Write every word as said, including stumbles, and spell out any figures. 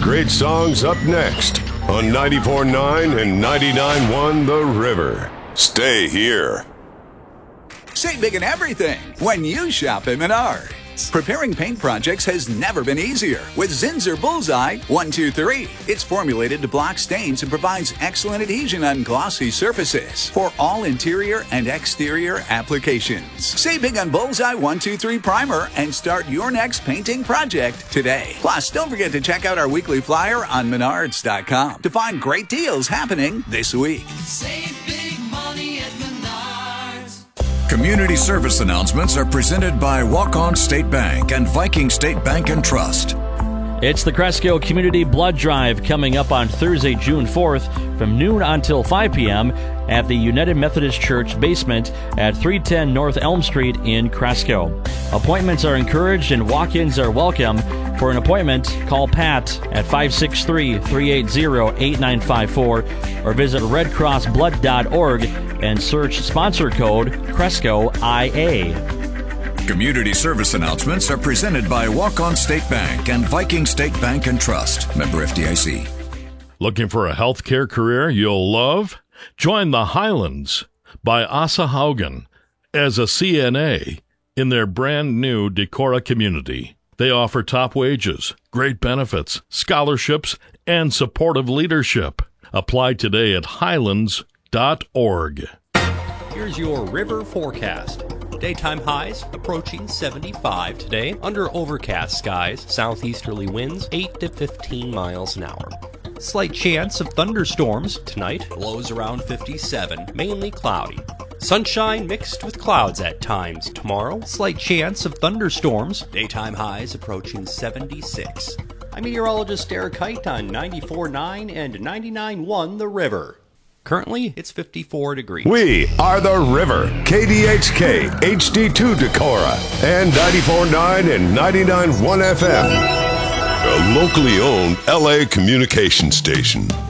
great songs up next on ninety-four point nine and ninety-nine point one The River. Stay here. Save big in everything when you shop at Menards. Preparing paint projects has never been easier with Zinsser Bullseye one two three. It's formulated to block stains and provides excellent adhesion on glossy surfaces for all interior and exterior applications. Save big on Bullseye one two three Primer and start your next painting project today. Plus, don't forget to check out our weekly flyer on menards dot com to find great deals happening this week. Save big money at Menards. Community service announcements are presented by Walk-On State Bank and Viking State Bank and Trust. It's the Cresco Community Blood Drive coming up on Thursday, June fourth from noon until five p.m. at the United Methodist Church basement at three ten North Elm Street in Cresco. Appointments are encouraged and walk-ins are welcome. For an appointment, call Pat at five six three, three eight zero, eight nine five four or visit red cross blood dot org and search sponsor code Cresco I A. Community service announcements are presented by Walk-On State Bank and Viking State Bank and Trust. Member F D I C. Looking for a healthcare career you'll love? Join the Highlands by Asa Haugen as a C N A in their brand new Decorah community. They offer top wages, great benefits, scholarships, and supportive leadership. Apply today at highlands dot org. Here's your river forecast. Daytime highs approaching seventy-five today under overcast skies, southeasterly winds eight to fifteen miles an hour. Slight chance of thunderstorms tonight, lows around fifty-seven, mainly cloudy. Sunshine mixed with clouds at times tomorrow, slight chance of thunderstorms, daytime highs approaching seventy-six. I'm meteorologist Eric Height on ninety-four point nine and ninety-nine point one The River. Currently, it's fifty-four degrees. We are The River, K D H K, H D two Decorah, and ninety-four point nine and ninety-nine point one F M. A locally owned L A communication station.